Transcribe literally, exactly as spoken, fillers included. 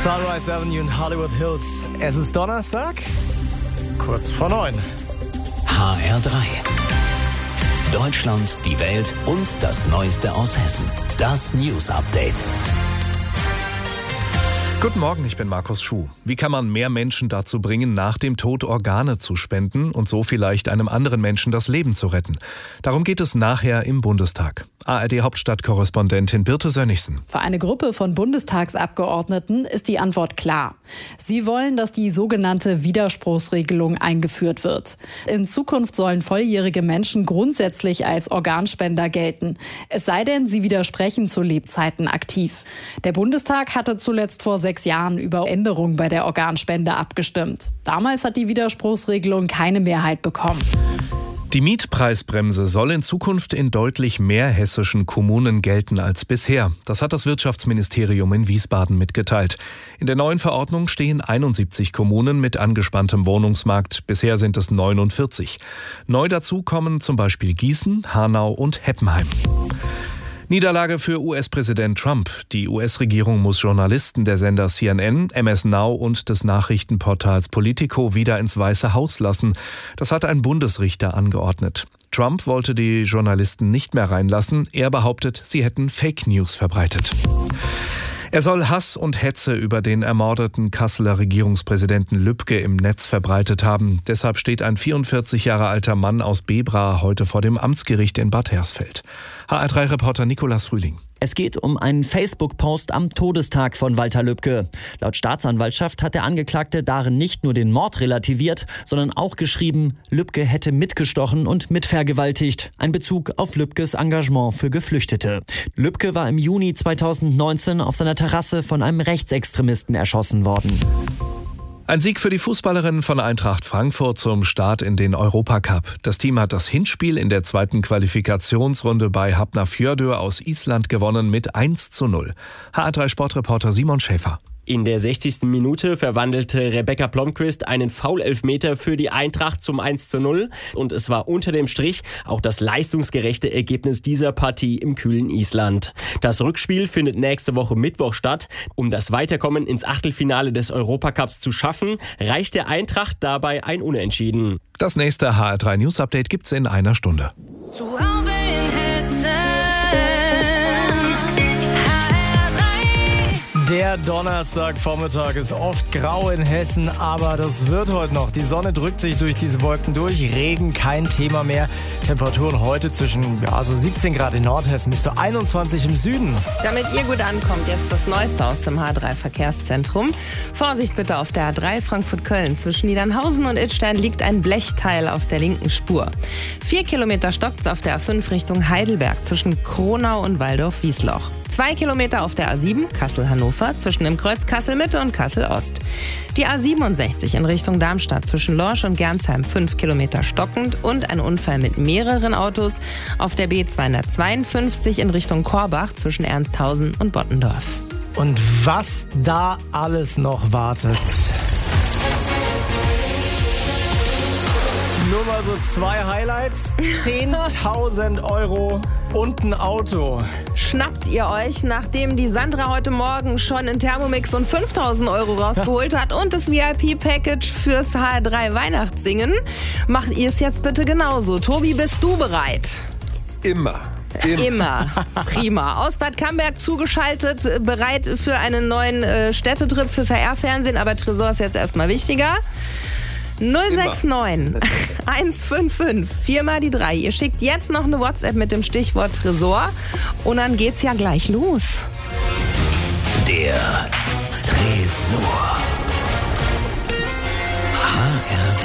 Sunrise Avenue in Hollywood Hills. Es ist Donnerstag, kurz vor neun. H R drei. Deutschland, die Welt und das Neueste aus Hessen. Das News Update. Guten Morgen, ich bin Markus Schuh. Wie kann man mehr Menschen dazu bringen, nach dem Tod Organe zu spenden und so vielleicht einem anderen Menschen das Leben zu retten? Darum geht es nachher im Bundestag. A R D-Hauptstadtkorrespondentin Birte Sönnigsen. Für eine Gruppe von Bundestagsabgeordneten ist die Antwort klar. Sie wollen, dass die sogenannte Widerspruchsregelung eingeführt wird. In Zukunft sollen volljährige Menschen grundsätzlich als Organspender gelten. Es sei denn, sie widersprechen zu Lebzeiten aktiv. Der Bundestag hatte zuletzt vor sechs Jahren über Änderungen bei der Organspende abgestimmt. Damals hat die Widerspruchsregelung keine Mehrheit bekommen. Die Mietpreisbremse soll in Zukunft in deutlich mehr hessischen Kommunen gelten als bisher. Das hat das Wirtschaftsministerium in Wiesbaden mitgeteilt. In der neuen Verordnung stehen einundsiebzig Kommunen mit angespanntem Wohnungsmarkt. Bisher sind es neunundvierzig. Neu dazu kommen zum Beispiel Gießen, Hanau und Heppenheim. Niederlage für U S-Präsident Trump. Die U S-Regierung muss Journalisten der Sender C N N, M S Now und des Nachrichtenportals Politico wieder ins Weiße Haus lassen. Das hat ein Bundesrichter angeordnet. Trump wollte die Journalisten nicht mehr reinlassen. Er behauptet, sie hätten Fake News verbreitet. Er soll Hass und Hetze über den ermordeten Kasseler Regierungspräsidenten Lübke im Netz verbreitet haben. Deshalb steht ein vierundvierzig Jahre alter Mann aus Bebra heute vor dem Amtsgericht in Bad Hersfeld. H R drei Reporter Nikolas Frühling. Es geht um einen Facebook-Post am Todestag von Walter Lübke. Laut Staatsanwaltschaft hat der Angeklagte darin nicht nur den Mord relativiert, sondern auch geschrieben, Lübke hätte mitgestochen und mitvergewaltigt. Ein Bezug auf Lübkes Engagement für Geflüchtete. Lübke war im Juni zweitausendneunzehn auf seiner Terrasse von einem Rechtsextremisten erschossen worden. Ein Sieg für die Fußballerinnen von Eintracht Frankfurt zum Start in den Europacup. Das Team hat das Hinspiel in der zweiten Qualifikationsrunde bei Hafnarfjörður aus Island gewonnen mit eins zu null. H R drei Sportreporter Simon Schäfer. In der sechzigsten Minute verwandelte Rebecca Blomqvist einen Foul-Elfmeter für die Eintracht zum eins zu null. Und es war unter dem Strich auch das leistungsgerechte Ergebnis dieser Partie im kühlen Island. Das Rückspiel findet nächste Woche Mittwoch statt. Um das Weiterkommen ins Achtelfinale des Europacups zu schaffen, reicht der Eintracht dabei ein Unentschieden. Das nächste H R drei News Update gibt's in einer Stunde. Zu Hause in Hessen. Der Donnerstagvormittag ist oft grau in Hessen, aber das wird heute noch. Die Sonne drückt sich durch diese Wolken durch, Regen kein Thema mehr. Temperaturen heute zwischen ja, so siebzehn Grad in Nordhessen bis zu einundzwanzig im Süden. Damit ihr gut ankommt, jetzt das Neueste aus dem H drei Verkehrszentrum. Vorsicht bitte auf der A drei Frankfurt-Köln. Zwischen Niedernhausen und Idstein liegt ein Blechteil auf der linken Spur. Vier Kilometer stockt's auf der A fünf Richtung Heidelberg zwischen Kronau und Waldorf-Wiesloch. Zwei Kilometer auf der A sieben Kassel-Hannover zwischen dem Kreuz Kassel-Mitte und Kassel-Ost. Die A siebenundsechzig in Richtung Darmstadt zwischen Lorsch und Gernsheim fünf Kilometer stockend und ein Unfall mit mehreren Autos auf der B zweihundertzweiundfünfzig in Richtung Korbach zwischen Ernsthausen und Bottendorf. Und was da alles noch wartet. Nur mal so zwei Highlights. zehntausend Euro und ein Auto. Schnappt ihr euch, nachdem die Sandra heute Morgen schon in Thermomix und fünftausend Euro rausgeholt hat und das V I P-Package fürs H R drei Weihnachtssingen, macht ihr es jetzt bitte genauso. Tobi, bist du bereit? Immer. Immer. Immer. Prima. Aus Bad Camberg zugeschaltet, bereit für einen neuen äh, Städtetrip fürs H R-Fernsehen, aber Tresor ist jetzt erstmal wichtiger. null sechs neun eins fünf fünf vier mal die drei. Ihr schickt jetzt noch eine WhatsApp mit dem Stichwort Tresor und dann geht's ja gleich los. Der Tresor.